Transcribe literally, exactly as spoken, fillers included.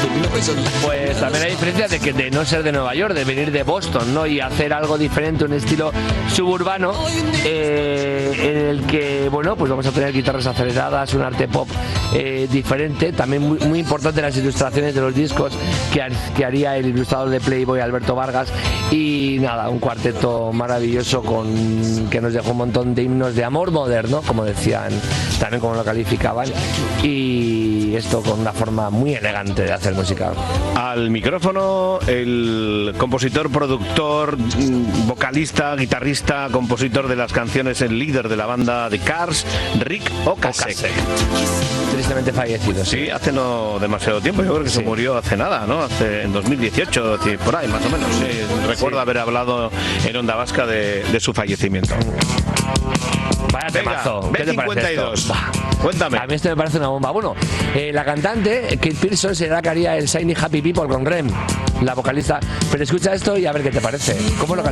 Pues también hay diferencia de que de no ser de Nueva York, de venir de Boston, ¿no? Y hacer algo diferente, un estilo suburbano, eh, en el que, bueno, pues vamos a tener guitarras aceleradas, un arte pop eh, diferente. También muy, muy importante las ilustraciones de los discos que, ha, que haría el ilustrador de Playboy, Alberto Vargas. Y nada, un cuarteto maravilloso con que nos dejó un montón de himnos de amor moderno, como decían, también como lo calificaban. Y esto con una forma muy elegante de hacer música. Al micrófono el compositor, productor, vocalista, guitarrista, compositor de las canciones, el líder de la banda The Cars, Ric Ocasek. Tristemente fallecido. Sí, sí, hace no demasiado tiempo, yo creo que sí. Se murió hace nada, ¿no? Hace en dos mil dieciocho, por ahí más o menos. Sí, recuerdo sí. haber hablado en Onda Vasca de, de su fallecimiento. Vaya temazo. B cincuenta y dos. Cuéntame. A mí esto me parece una bomba. Bueno, eh, la cantante, Kate Pearson, será que haría el Shiny Happy People con Rem, la vocalista. Pero escucha esto y a ver qué te parece. ¿Cómo lo